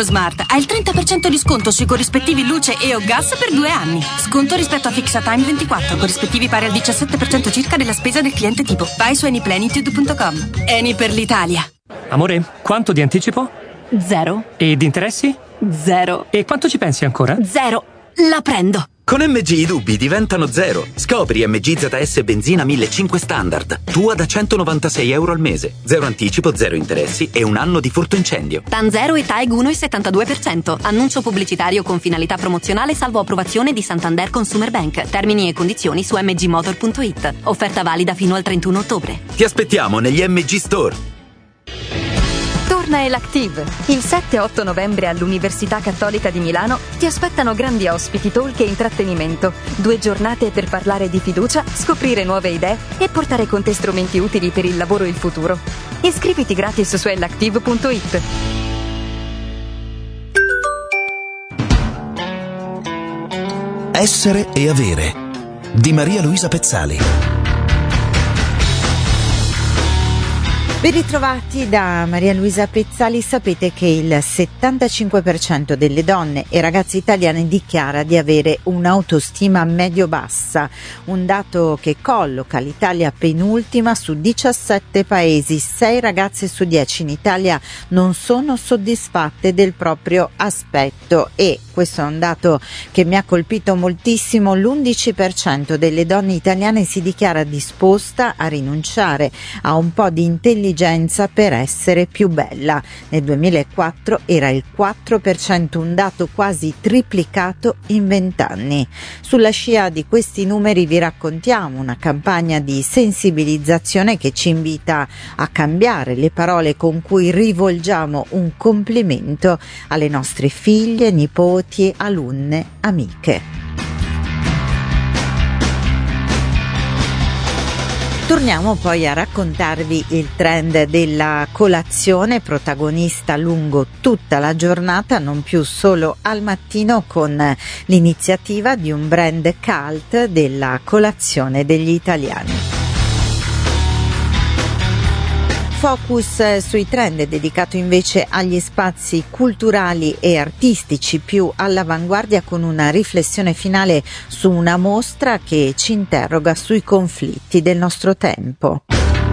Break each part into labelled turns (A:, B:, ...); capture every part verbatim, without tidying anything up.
A: Eurosmart hai il trenta per cento di sconto sui corrispettivi luce e o gas per due anni. Sconto rispetto a Fixa Time ventiquattro, corrispettivi pari al diciassette per cento circa della spesa del cliente tipo. Vai su anyplenitude punto com. Eni per l'Italia.
B: Amore, quanto di anticipo?
A: Zero.
B: E di interessi?
A: Zero.
B: E quanto ci pensi ancora?
A: Zero. La prendo.
C: Con M G i dubbi diventano zero. Scopri M G Z S Benzina millecinquecento Standard. Tua da centonovantasei euro al mese. Zero anticipo, zero interessi e un anno di furto incendio.
A: TAN zero e TAEG uno virgola settantadue per cento. Annuncio pubblicitario con finalità promozionale salvo approvazione di Santander Consumer Bank. Termini e condizioni su m g motor punto i t. Offerta valida fino al trentuno ottobre.
C: Ti aspettiamo negli M G Store.
D: Torna Elactive. Il sette e otto novembre all'Università Cattolica di Milano ti aspettano grandi ospiti, talk e intrattenimento. Due giornate per parlare di fiducia, scoprire nuove idee e portare con te strumenti utili per il lavoro e il futuro. Iscriviti gratis su elactive punto i t.
E: Essere e avere di Maria Luisa Pezzali.
F: Ben ritrovati da Maria Luisa Pezzali. Sapete che il settantacinque per cento delle donne e ragazze italiane dichiara di avere un'autostima medio-bassa, un dato che colloca l'Italia penultima su diciassette paesi. sei ragazze su dieci in Italia non sono soddisfatte del proprio aspetto e questo è un dato che mi ha colpito moltissimo. L'undici per cento delle donne italiane si dichiara disposta a rinunciare a un po' di intelligenza per essere più bella. Nel duemilaquattro era il quattro per cento, un dato quasi triplicato in vent'anni. Sulla scia di questi numeri vi raccontiamo una campagna di sensibilizzazione che ci invita a cambiare le parole con cui rivolgiamo un complimento alle nostre figlie, nipoti, alunne, amiche. Torniamo poi a raccontarvi il trend della colazione, protagonista lungo tutta la giornata, non più solo al mattino, con l'iniziativa di un brand cult della colazione degli italiani. Focus sui trend è dedicato invece agli spazi culturali e artistici più all'avanguardia, con una riflessione finale su una mostra che ci interroga sui conflitti del nostro tempo.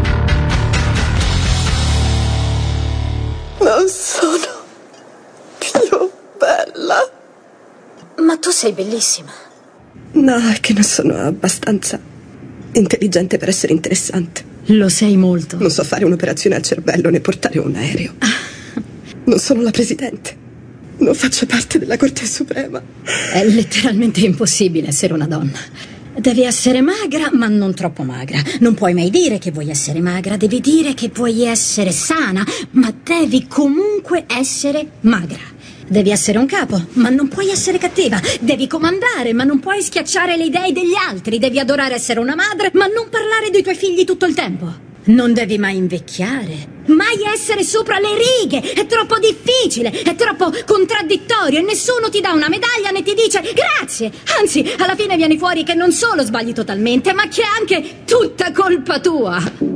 G: Non sono più bella.
H: Ma tu sei bellissima.
G: No, è che non sono abbastanza intelligente per essere interessante.
H: Lo sei molto.
G: Non so fare un'operazione al cervello né portare un aereo. Non sono la presidente. Non faccio parte della Corte Suprema.
H: È letteralmente impossibile essere una donna. Devi essere magra, ma non troppo magra. Non puoi mai dire che vuoi essere magra. Devi dire che vuoi essere sana, ma devi comunque essere magra. Devi essere un capo, ma non puoi essere cattiva. Devi comandare, ma non puoi schiacciare le idee degli altri. Devi adorare essere una madre, ma non parlare dei tuoi figli tutto il tempo. Non devi mai invecchiare, mai essere sopra le righe. È troppo difficile, è troppo contraddittorio e nessuno ti dà una medaglia né ti dice grazie. Anzi, alla fine vieni fuori che non solo sbagli totalmente, ma che è anche tutta colpa tua.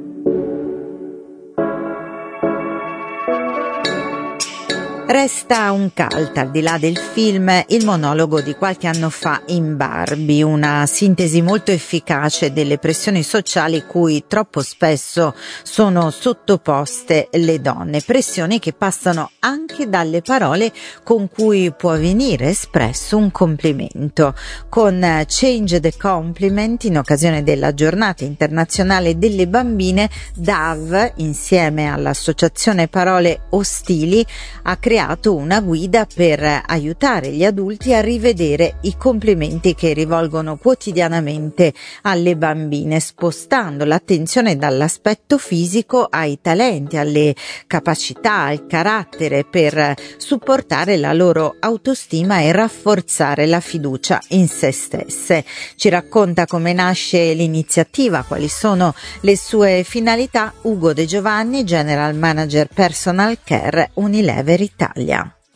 F: Resta un cult, al di là del film, il monologo di qualche anno fa in Barbie, una sintesi molto efficace delle pressioni sociali cui troppo spesso sono sottoposte le donne, pressioni che passano anche dalle parole con cui può venire espresso un complimento. Con Change the Compliment, in occasione della Giornata Internazionale delle Bambine, Dove, insieme all'associazione Parole Ostili, ha creato una guida per aiutare gli adulti a rivedere i complimenti che rivolgono quotidianamente alle bambine, spostando l'attenzione dall'aspetto fisico ai talenti, alle capacità, al carattere, per supportare la loro autostima e rafforzare la fiducia in se stesse. Ci racconta come nasce l'iniziativa, quali sono le sue finalità, Ugo De Giovanni, General Manager Personal Care Unilever Italia.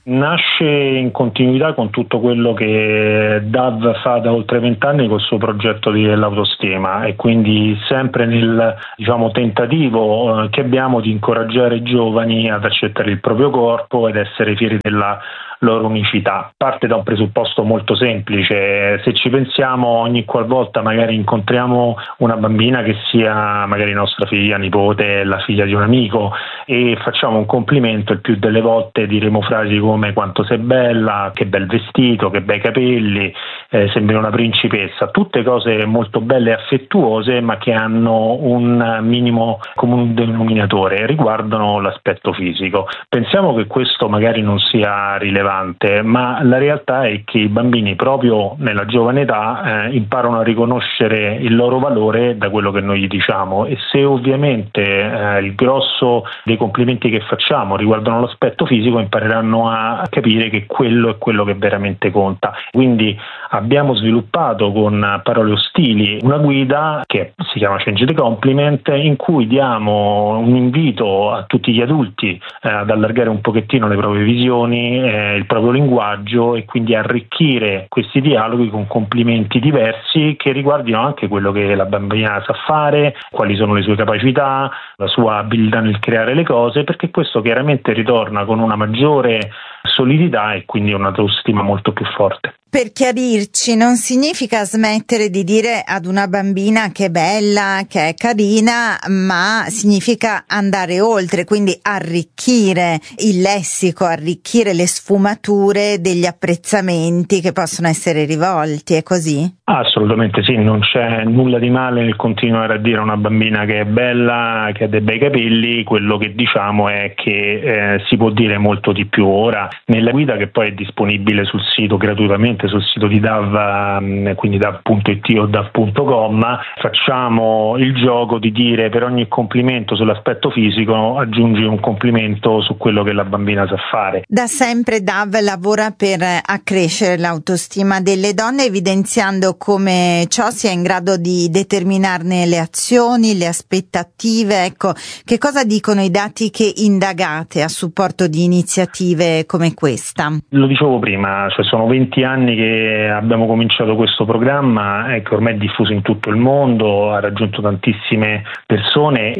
I: Nasce in continuità con tutto quello che D A V fa da oltre vent'anni col suo progetto dell'autostima, e quindi sempre nel diciamo tentativo eh, che abbiamo di incoraggiare i giovani ad accettare il proprio corpo ed essere fieri della loro unicità. Parte da un presupposto molto semplice: se ci pensiamo, ogni qualvolta magari incontriamo una bambina che sia magari nostra figlia, nipote, la figlia di un amico, e facciamo un complimento, il più delle volte diremo frasi come quanto sei bella, che bel vestito, che bei capelli, eh, sembri una principessa, tutte cose molto belle e affettuose, ma che hanno un minimo comune denominatore, riguardano l'aspetto fisico. Pensiamo che questo magari non sia rilevante, ma la realtà è che i bambini proprio nella giovane età eh, imparano a riconoscere il loro valore da quello che noi gli diciamo, e se ovviamente eh, il grosso dei complimenti che facciamo riguardano l'aspetto fisico, impareranno a capire che quello è quello che veramente conta. Quindi abbiamo sviluppato con Parole Ostili una guida che si chiama Change the Compliment, in cui diamo un invito a tutti gli adulti eh, ad allargare un pochettino le proprie visioni, eh, il proprio linguaggio, e quindi arricchire questi dialoghi con complimenti diversi che riguardino anche quello che la bambina sa fare, quali sono le sue capacità, la sua abilità nel creare le cose, perché questo chiaramente ritorna con una maggiore solidità e quindi un'autostima molto più forte.
F: Per chiarirci, non significa smettere di dire ad una bambina che è bella, che è carina, ma significa andare oltre, quindi arricchire il lessico, arricchire le sfumature degli apprezzamenti che possono essere rivolti, è così?
I: Assolutamente sì, non c'è nulla di male nel continuare a dire a una bambina che è bella, che ha dei bei capelli. Quello che diciamo è che eh, si può dire molto di più. Ora, nella guida, che poi è disponibile sul sito gratuitamente, sul sito di D A V, quindi D A V punto it o D A V punto com, facciamo il gioco di dire per ogni complimento sull'aspetto fisico aggiungi un complimento su quello che la bambina sa fare.
F: Da sempre D A V lavora per accrescere l'autostima delle donne, evidenziando come ciò sia in grado di determinarne le azioni, le aspettative. Ecco, che cosa dicono i dati che indagate a supporto di iniziative come questa?
I: Lo dicevo prima, cioè sono venti anni che abbiamo cominciato questo programma, che ormai è diffuso in tutto il mondo, ha raggiunto tantissime persone,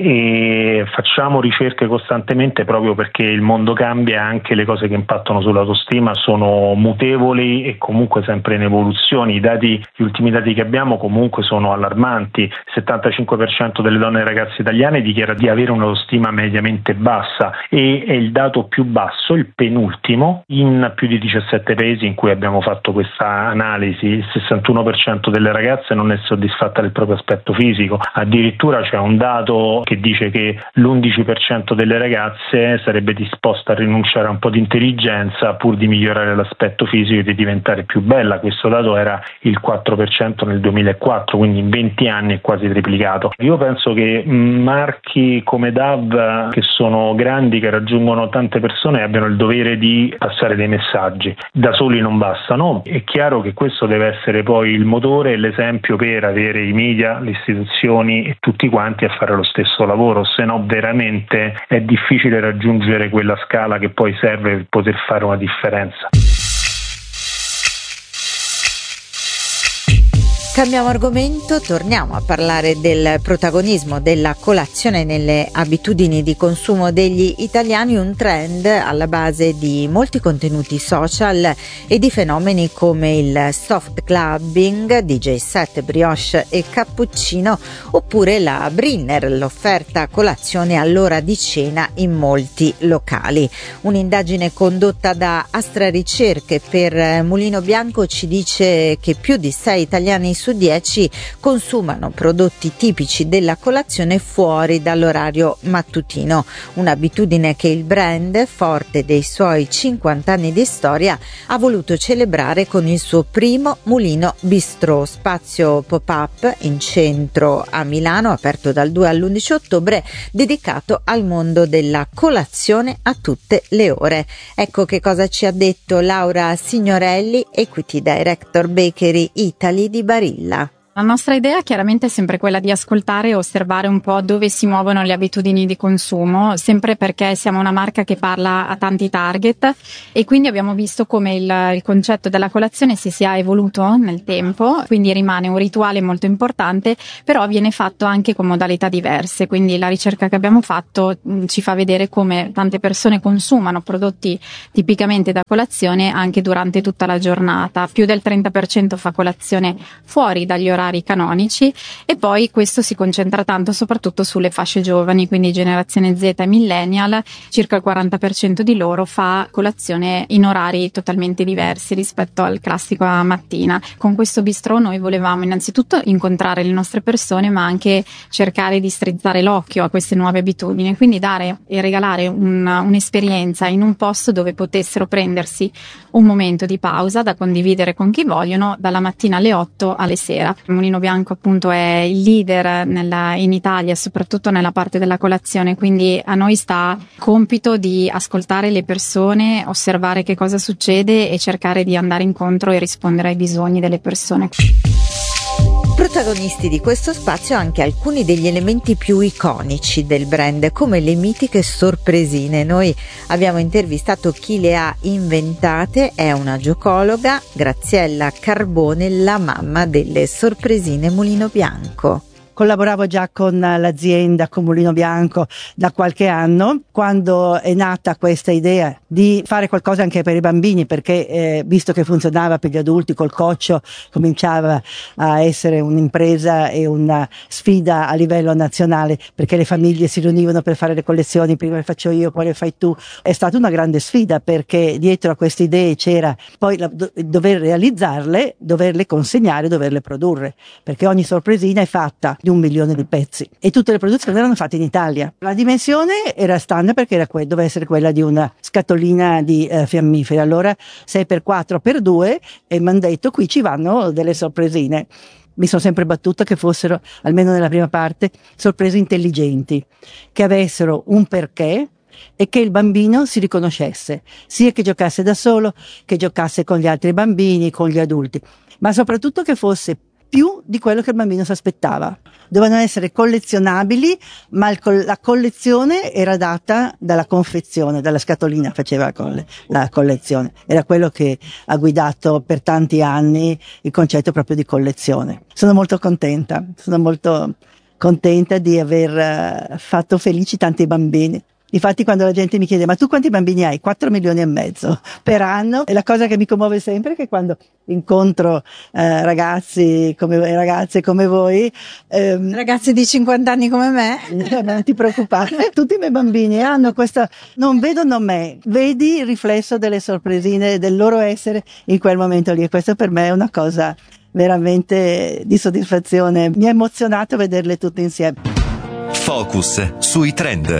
I: e facciamo ricerche costantemente proprio perché il mondo cambia e anche le cose che impattano sull'autostima sono mutevoli e comunque sempre in evoluzione. I dati Gli ultimi dati che abbiamo comunque sono allarmanti. Il settantacinque per cento delle donne e ragazze italiane dichiara di avere un'autostima mediamente bassa, e è il dato più basso, il penultimo, in più di diciassette paesi in cui abbiamo fatto questa analisi. Il sessantuno per cento delle ragazze non è soddisfatta del proprio aspetto fisico. Addirittura c'è un dato che dice che l'undici per cento delle ragazze sarebbe disposta a rinunciare a un po' di intelligenza pur di migliorare l'aspetto fisico e di diventare più bella. Questo dato era il quattro per cento nel duemilaquattro, quindi in venti anni è quasi triplicato. Io penso che marchi come D A V, che sono grandi, che raggiungono tante persone, abbiano il dovere di passare dei messaggi. Da soli non bastano. È chiaro che questo deve essere poi il motore e l'esempio per avere i media, le istituzioni e tutti quanti a fare lo stesso lavoro, se no veramente è difficile raggiungere quella scala che poi serve per poter fare una differenza.
F: Cambiamo argomento, torniamo a parlare del protagonismo della colazione nelle abitudini di consumo degli italiani, un trend alla base di molti contenuti social e di fenomeni come il soft clubbing, D J set, brioche e cappuccino, oppure la Brinner, l'offerta colazione all'ora di cena in molti locali. Un'indagine condotta da Astra Ricerche per Mulino Bianco ci dice che più di sei italiani su dieci consumano prodotti tipici della colazione fuori dall'orario mattutino, un'abitudine che il brand, forte dei suoi cinquanta anni di storia, ha voluto celebrare con il suo primo Mulino Bistrò, spazio pop-up in centro a Milano, aperto dal due all'undici ottobre, dedicato al mondo della colazione a tutte le ore. Ecco che cosa ci ha detto Laura Signorelli, Equity Director Bakery Italy di Barilla.
J: La nostra idea chiaramente è sempre quella di ascoltare e osservare un po' dove si muovono le abitudini di consumo, sempre perché siamo una marca che parla a tanti target e quindi abbiamo visto come il, il concetto della colazione si sia evoluto nel tempo, quindi rimane un rituale molto importante, però viene fatto anche con modalità diverse, quindi la ricerca che abbiamo fatto mh, ci fa vedere come tante persone consumano prodotti tipicamente da colazione anche durante tutta la giornata, più del trenta per cento fa colazione fuori dagli orari canonici e poi questo si concentra tanto soprattutto sulle fasce giovani, quindi generazione Z e millennial, circa il quaranta per cento di loro fa colazione in orari totalmente diversi rispetto al classico a mattina. Con questo bistrò noi volevamo innanzitutto incontrare le nostre persone ma anche cercare di strizzare l'occhio a queste nuove abitudini, quindi dare e regalare un, un'esperienza in un posto dove potessero prendersi un momento di pausa da condividere con chi vogliono dalla mattina alle otto alle sera. Mulino Bianco appunto è il leader nella, in Italia, soprattutto nella parte della colazione, quindi a noi sta compito di ascoltare le persone, osservare che cosa succede e cercare di andare incontro e rispondere ai bisogni delle persone.
F: Protagonisti di questo spazio anche alcuni degli elementi più iconici del brand, come le mitiche sorpresine. Noi abbiamo intervistato chi le ha inventate, è una giocologa, Graziella Carbone, la mamma delle sorpresine Mulino Bianco.
K: Collaboravo già con l'azienda, con Mulino Bianco, da qualche anno, quando è nata questa idea di fare qualcosa anche per i bambini, perché eh, visto che funzionava per gli adulti col Coccio, cominciava a essere un'impresa e una sfida a livello nazionale, perché le famiglie si riunivano per fare le collezioni, prima le faccio io, poi le fai tu. È stata una grande sfida, perché dietro a queste idee c'era poi la, do, dover realizzarle, doverle consegnare, doverle produrre, perché ogni sorpresina è fatta di un milione di pezzi e tutte le produzioni erano fatte in Italia. La dimensione era standard perché era que- doveva essere quella di una scatolina di eh, fiammiferi, allora sei per quattro per due, e mi hanno detto qui ci vanno delle sorpresine. Mi sono sempre battuta che fossero, almeno nella prima parte, sorprese intelligenti, che avessero un perché e che il bambino si riconoscesse, sia che giocasse da solo, che giocasse con gli altri bambini, con gli adulti, ma soprattutto che fosse più di quello che il bambino si aspettava. Dovevano essere collezionabili, ma il, la collezione era data dalla confezione, dalla scatolina faceva la, colle, la collezione. Era quello che ha guidato per tanti anni il concetto proprio di collezione. Sono molto contenta, sono molto contenta di aver fatto felici tanti bambini. Infatti quando la gente mi chiede ma tu quanti bambini hai? quattro milioni e mezzo per anno, e la cosa che mi commuove sempre è che quando incontro eh, ragazzi come ragazze come voi, ehm,
F: ragazzi di cinquanta anni come me,
K: eh, non ti preoccupare, tutti i miei bambini hanno questa, non vedono me, vedi il riflesso delle sorpresine del loro essere in quel momento lì, e questo per me è una cosa veramente di soddisfazione. Mi ha emozionato vederle tutte insieme.
E: Focus sui trend.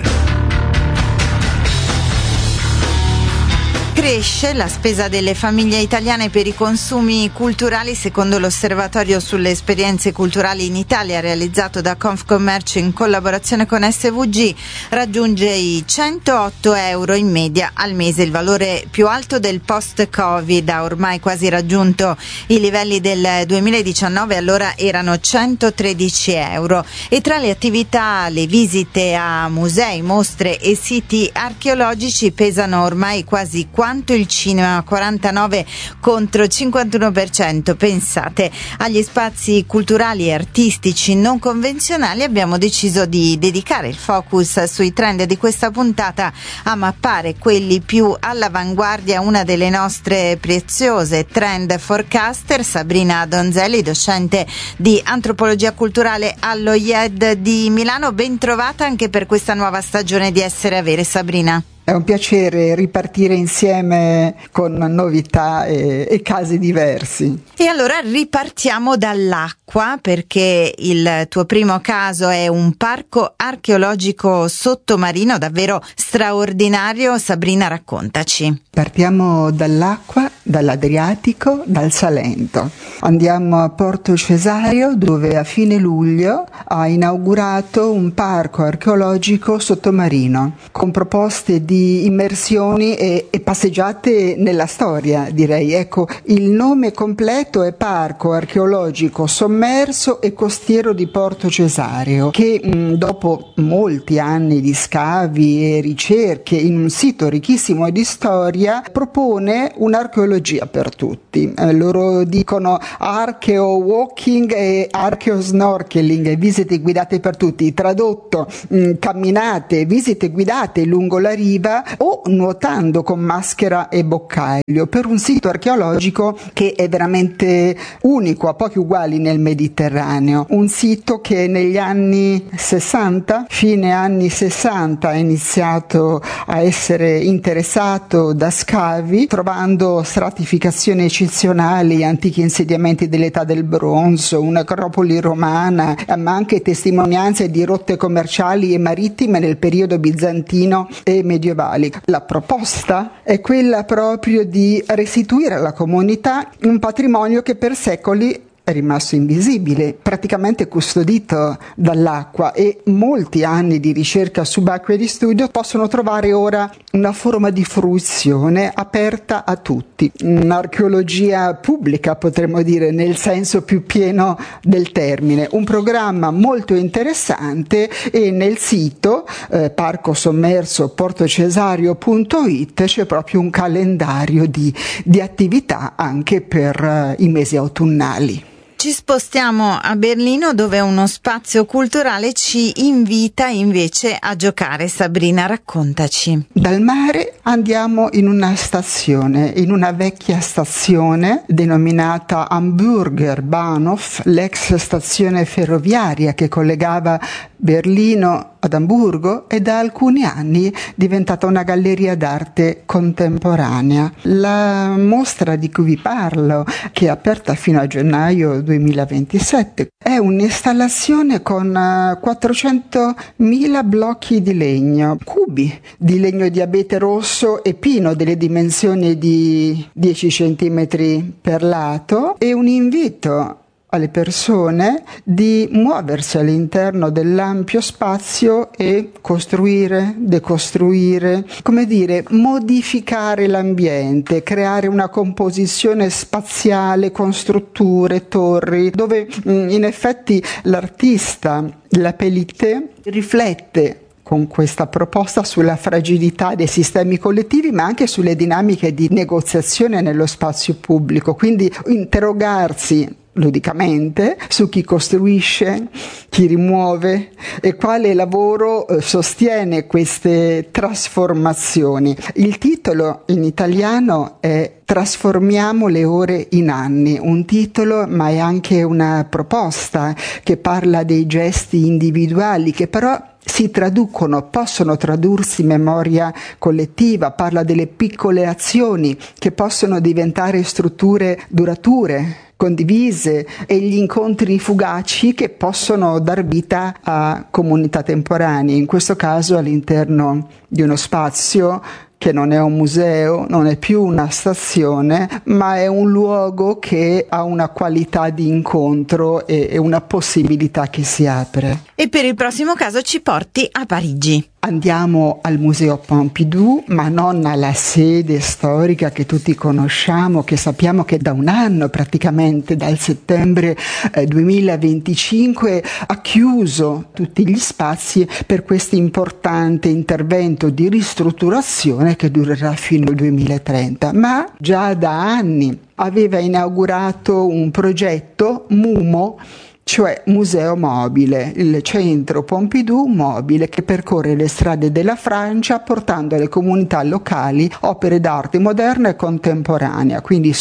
F: Cresce la spesa delle famiglie italiane per i consumi culturali, secondo l'Osservatorio sulle esperienze culturali in Italia realizzato da Confcommercio in collaborazione con S V G, raggiunge i centootto euro in media al mese, il valore più alto del post-Covid, ha ormai quasi raggiunto i livelli del duemiladiciannove, allora erano centotredici euro. E tra le attività, le visite a musei, mostre e siti archeologici pesano ormai quasi quanto il cinema, quarantanove contro cinquantuno per cento. Pensate, agli spazi culturali e artistici non convenzionali abbiamo deciso di dedicare il focus sui trend di questa puntata a mappare quelli più all'avanguardia. Una delle nostre preziose trend forecaster, Sabrina Donzelli, docente di antropologia culturale allo I E D di Milano. Ben trovata anche per questa nuova stagione di Essere Avere, Sabrina.
L: È un piacere ripartire insieme con novità e, e casi diversi.
F: E allora ripartiamo dall'acqua, perché il tuo primo caso è un parco archeologico sottomarino davvero straordinario. Sabrina, raccontaci.
L: Partiamo dall'acqua dall'Adriatico, dal Salento. Andiamo a Porto Cesario, dove a fine luglio ha inaugurato un parco archeologico sottomarino con proposte di immersioni e, e passeggiate nella storia, direi. Ecco, il nome completo è Parco Archeologico Sommerso e Costiero di Porto Cesario, che mh, dopo molti anni di scavi e ricerche in un sito ricchissimo di storia propone un'archeologia per tutti. Eh, loro dicono archeo walking e archeo snorkeling, e visite guidate per tutti. Tradotto, mh, camminate, visite guidate lungo la riva o nuotando con maschera e boccaglio per un sito archeologico che è veramente unico, a pochi uguali nel Mediterraneo. Un sito che negli anni sessanta, fine anni sessanta, ha iniziato a essere interessato da scavi, trovando stratificazioni eccezionali, antichi insediamenti dell'età del bronzo, un'acropoli romana, ma anche testimonianze di rotte commerciali e marittime nel periodo bizantino e medievali. La proposta è quella proprio di restituire alla comunità un patrimonio che per secoli è rimasto invisibile, praticamente custodito dall'acqua, e molti anni di ricerca subacquea e di studio possono trovare ora una forma di fruizione aperta a tutti. Un'archeologia pubblica, potremmo dire, nel senso più pieno del termine. Un programma molto interessante, e nel sito eh, parco sommerso portocesario punto it c'è proprio un calendario di, di attività anche per eh, i mesi autunnali.
F: Ci spostiamo a Berlino, dove uno spazio culturale ci invita invece a giocare. Sabrina, raccontaci.
L: Dal mare andiamo in una stazione, in una vecchia stazione denominata Hamburger Bahnhof, l'ex stazione ferroviaria che collegava Berlino ad Amburgo, e da alcuni anni diventata una galleria d'arte contemporanea. La mostra di cui vi parlo, che è aperta fino a gennaio duemilaventisette, è un'installazione con quattrocentomila blocchi di legno, cubi di legno di abete rosso e pino delle dimensioni di dieci centimetri per lato, e un invito alle persone di muoversi all'interno dell'ampio spazio e costruire, decostruire, come dire, modificare l'ambiente, creare una composizione spaziale con strutture, torri, dove in effetti l'artista, la Pelité, riflette con questa proposta sulla fragilità dei sistemi collettivi, ma anche sulle dinamiche di negoziazione nello spazio pubblico. Quindi interrogarsi ludicamente su chi costruisce, chi rimuove e quale lavoro eh, sostiene queste trasformazioni. Il titolo in italiano è Trasformiamo le ore in anni, un titolo ma è anche una proposta che parla dei gesti individuali che però si traducono, possono tradursi in memoria collettiva, parla delle piccole azioni che possono diventare strutture durature, condivise, e gli incontri fugaci che possono dar vita a comunità temporanee, in questo caso all'interno di uno spazio che non è un museo, non è più una stazione, ma è un luogo che ha una qualità di incontro e, e una possibilità che si apre.
F: E per il prossimo caso ci porti a Parigi.
L: Andiamo al Museo Pompidou, ma non alla sede storica che tutti conosciamo, che sappiamo che da un anno, praticamente dal settembre eh, duemilaventicinque, ha chiuso tutti gli spazi per questo importante intervento di ristrutturazione che durerà fino al duemilatrenta. Ma già da anni aveva inaugurato un progetto MUMO, cioè Museo Mobile, il centro Pompidou mobile che percorre le strade della Francia portando alle comunità locali opere d'arte moderna e contemporanea, quindi su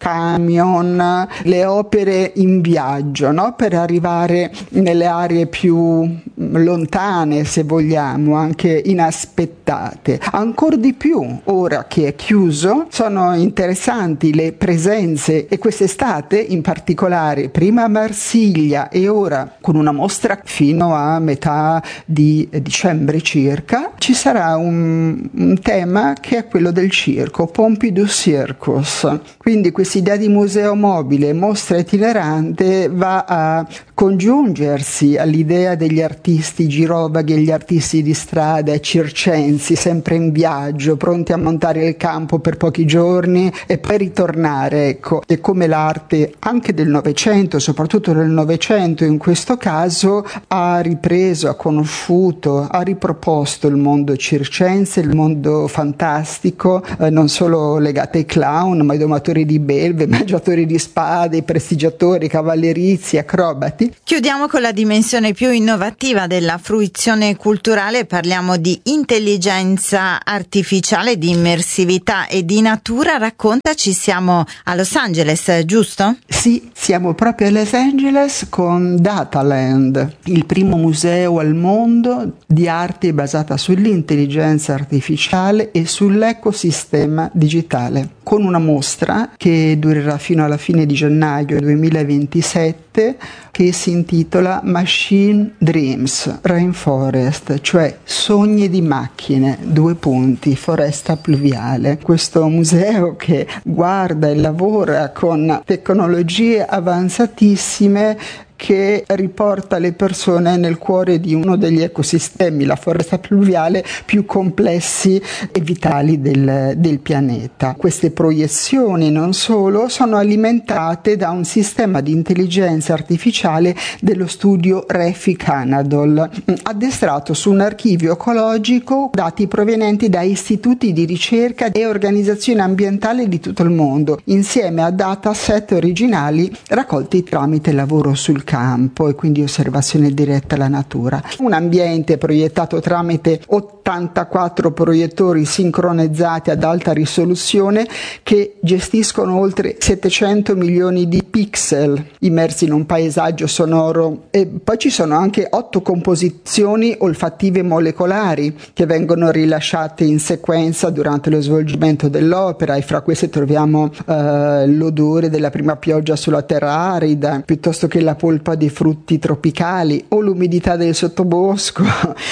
L: camion, le opere in viaggio, no? Per arrivare nelle aree più lontane, se vogliamo, anche inaspettate. Ancora di più, ora che è chiuso, sono interessanti le presenze, e quest'estate in particolare, prima a Marsiglia e ora con una mostra fino a metà di dicembre circa, ci sarà un, un tema che è quello del circo, Pompidou Circus. Quindi questa idea di museo mobile, mostra itinerante, va a congiungersi all'idea degli artisti girovaghi e gli artisti di strada circensi, sempre in viaggio, pronti a montare il campo per pochi giorni e poi ritornare, ecco. E come l'arte anche del Novecento, soprattutto del Novecento in questo caso, ha ripreso, ha conosciuto, ha riproposto il mondo circense, il mondo fantastico, eh, non solo legato ai clown, ma ai domatori di belve, mangiatori di spade, prestigiatori, cavallerizi, acrobati.
F: Chiudiamo con la dimensione più innovativa della fruizione culturale, parliamo di intelligenza artificiale, di immersività e di natura. Raccontaci, siamo a Los Angeles, giusto?
L: Sì, siamo proprio a Los Angeles con Dataland, il primo museo al mondo di arte basata sull'intelligenza artificiale e sull'ecosistema digitale, con una mostra che durerà fino alla fine di gennaio duemilaventisette, che si intitola Machine Dreams Rainforest, cioè sogni di macchine, due punti, foresta pluviale. Questo museo che guarda e lavora con tecnologie avanzatissime, che riporta le persone nel cuore di uno degli ecosistemi, la foresta pluviale, più complessi e vitali del, del pianeta. Queste proiezioni, non solo, sono alimentate da un sistema di intelligenza artificiale dello studio Refi Canadol, addestrato su un archivio ecologico, dati provenienti da istituti di ricerca e organizzazioni ambientali di tutto il mondo, insieme a dataset originali raccolti tramite lavoro sul campo e quindi osservazione diretta alla natura. Un ambiente proiettato tramite ottantaquattro proiettori sincronizzati ad alta risoluzione che gestiscono oltre settecento milioni di pixel immersi in un paesaggio sonoro, e poi ci sono anche otto composizioni olfattive molecolari che vengono rilasciate in sequenza durante lo svolgimento dell'opera, e fra queste troviamo eh, l'odore della prima pioggia sulla terra arida, piuttosto che la polpa dei frutti tropicali o l'umidità del sottobosco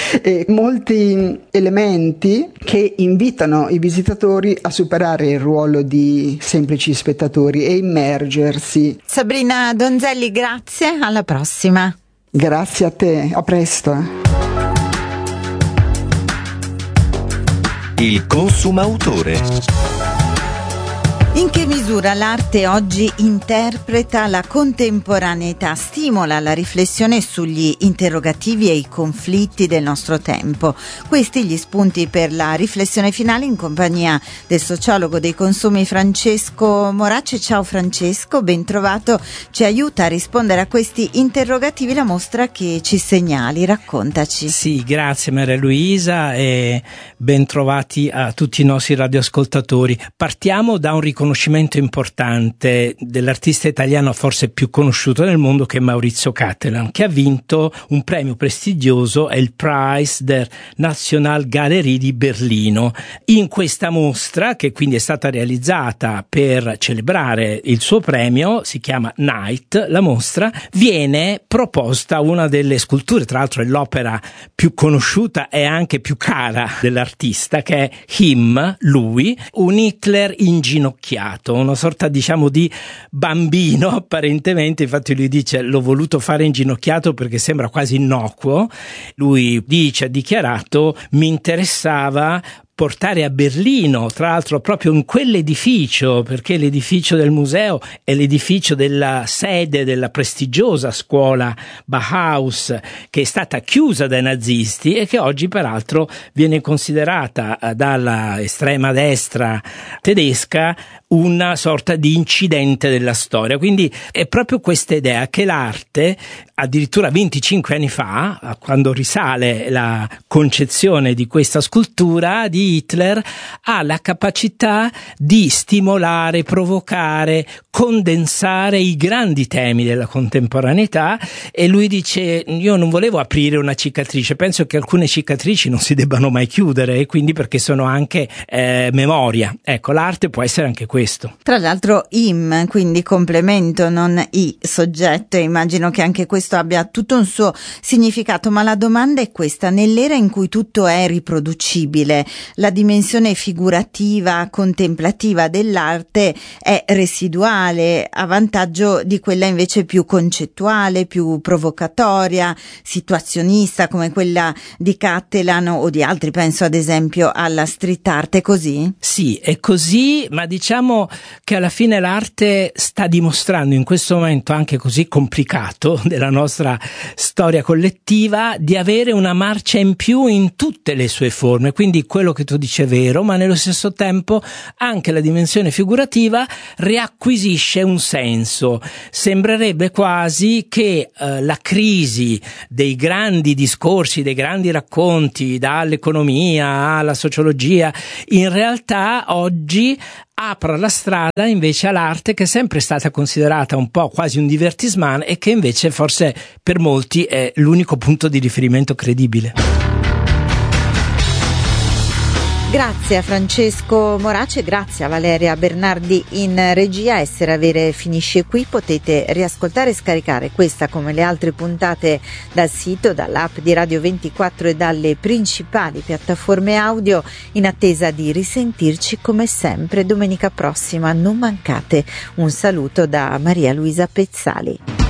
L: e molti elementi che invitano i visitatori a superare il ruolo di semplici spettatori e immergersi.
F: Sabrina Donzelli, grazie, alla prossima.
L: Grazie a te, a presto.
E: Il consumautore.
F: In che misura l'arte oggi interpreta la contemporaneità, stimola la riflessione sugli interrogativi e i conflitti del nostro tempo? Questi gli spunti per la riflessione finale in compagnia del sociologo dei consumi Francesco Moracci. Ciao Francesco, ben trovato. Ci aiuta a rispondere a questi interrogativi la mostra che ci segnali, raccontaci.
M: Sì, grazie Maria Luisa e ben trovati a tutti i nostri radioascoltatori. Partiamo da un riconoscimento riconoscimento importante dell'artista italiano forse più conosciuto nel mondo, che è Maurizio Cattelan, che ha vinto un premio prestigioso, è il Preis der Nationalgalerie di Berlino. In questa mostra, che quindi è stata realizzata per celebrare il suo premio, si chiama Night, la mostra, viene proposta una delle sculture, tra l'altro è l'opera più conosciuta e anche più cara dell'artista, che è Him, lui, un Hitler inginocchiato, una sorta diciamo di bambino apparentemente. Infatti lui dice: l'ho voluto fare inginocchiato perché sembra quasi innocuo. Lui dice, ha dichiarato: mi interessava portare a Berlino, tra l'altro proprio in quell'edificio, perché l'edificio del museo è l'edificio della sede della prestigiosa scuola Bauhaus, che è stata chiusa dai nazisti e che oggi peraltro viene considerata dalla estrema destra tedesca una sorta di incidente della storia. Quindi è proprio questa idea che l'arte, addirittura venticinque anni fa, quando risale la concezione di questa scultura di Hitler, ha la capacità di stimolare, provocare, condensare i grandi temi della contemporaneità. E lui dice: io non volevo aprire una cicatrice, penso che alcune cicatrici non si debbano mai chiudere, e quindi perché sono anche eh, memoria. Ecco, l'arte può essere anche questo.
F: Tra l'altro im, quindi complemento, non i, soggetto, e immagino che anche questo abbia tutto un suo significato, ma la domanda è questa: nell'era in cui tutto è riproducibile, la dimensione figurativa, contemplativa dell'arte è residuale a vantaggio di quella invece più concettuale, più provocatoria, situazionista, come quella di Cattelan o di altri, penso ad esempio alla street art. È così?
M: Sì, è così, ma diciamo che alla fine l'arte sta dimostrando in questo momento anche così complicato della nostra storia collettiva di avere una marcia in più in tutte le sue forme. Quindi quello che tu dici è vero, ma nello stesso tempo anche la dimensione figurativa riacquisisce un senso. Sembrerebbe quasi che eh, la crisi dei grandi discorsi, dei grandi racconti, dall'economia alla sociologia, in realtà oggi apra la strada invece all'arte, che è sempre stata considerata un po' quasi un divertissement e che invece forse per molti è l'unico punto di riferimento credibile.
F: Grazie a Francesco Morace, grazie a Valeria Bernardi in regia. Essere Avere finisce qui. Potete riascoltare e scaricare questa come le altre puntate dal sito, dall'app di Radio ventiquattro e dalle principali piattaforme audio, in attesa di risentirci come sempre domenica prossima. Non mancate. Un saluto da Maria Luisa Pezzali.